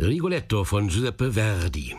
Rigoletto von Giuseppe Verdi.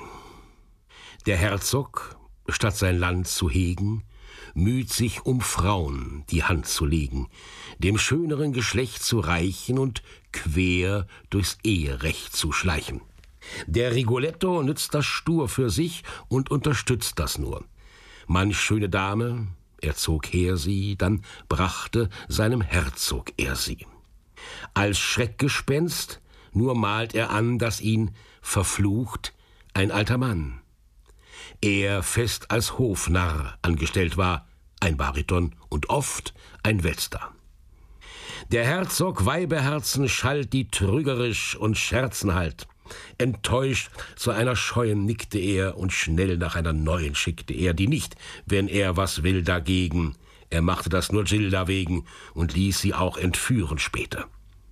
Der Herzog, statt sein Land zu hegen, müht sich, um Frauen die Hand zu legen, dem schöneren Geschlecht zu reichen und quer durchs Eherecht zu schleichen. Der Rigoletto nützt das stur für sich und unterstützt das nur. Manch schöne Dame, er zog her sie, dann brachte seinem Herzog er sie. Als Schreckgespenst nur malt er an, dass ihn verflucht ein alter Mann. Er fest als Hofnarr angestellt war, ein Bariton und oft ein Weltstar. Der Herzog Weiberherzen schalt die trügerisch und Scherzen halt. Enttäuscht zu einer scheuen nickte er und schnell nach einer neuen schickte er, die nicht, wenn er was will dagegen. Er machte das nur Gilda wegen und ließ sie auch entführen später.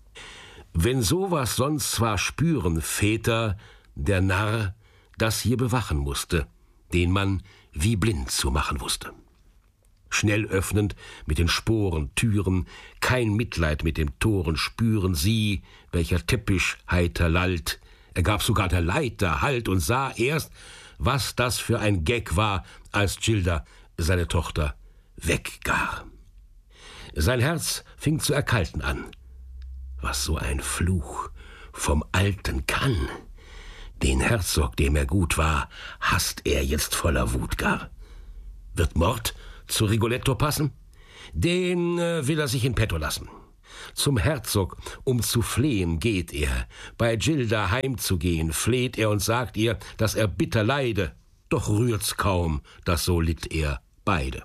Wenn sowas sonst zwar spüren Väter, der Narr, das hier bewachen musste, den man wie blind zu machen wusste. Schnell öffnend mit den Sporen Türen, kein Mitleid mit dem Toren spüren sie, welcher Teppich heiter lallt. Er gab sogar der Leiter Halt und sah erst, was das für ein Gag war, als Gilda seine Tochter weggar. Sein Herz fing zu erkalten an. Was so ein Fluch vom Alten kann. Den Herzog, dem er gut war, hasst er jetzt voller Wut gar. Wird Mord zu Rigoletto passen? Den will er sich in petto lassen. Zum Herzog, um zu flehen, geht er. Bei Gilda heimzugehen, fleht er und sagt ihr, dass er bitter leide. Doch rührt's kaum, dass so litt er beide.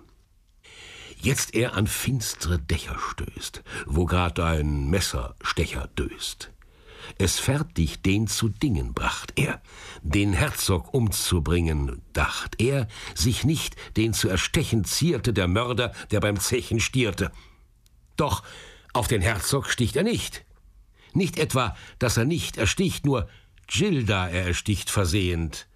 Jetzt er an finstere Dächer stößt, wo grad ein Messerstecher döst. Es fertig den zu Dingen bracht er, den Herzog umzubringen, dacht er, sich nicht, den zu erstechen zierte der Mörder, der beim Zechen stierte. Doch auf den Herzog sticht er nicht. Nicht etwa, dass er nicht ersticht, nur Gilda er ersticht versehend.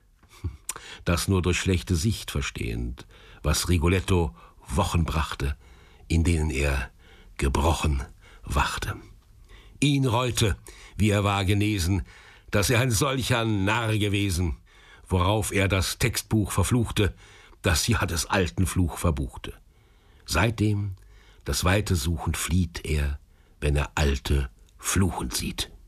Das nur durch schlechte Sicht verstehend, was Rigoletto Wochen brachte, in denen er gebrochen wachte. Ihn reute, wie er war genesen, dass er ein solcher Narr gewesen, worauf er das Textbuch verfluchte, das ja des alten Fluch verbuchte. Seitdem das weite Suchen flieht er, wenn er Alte fluchend sieht.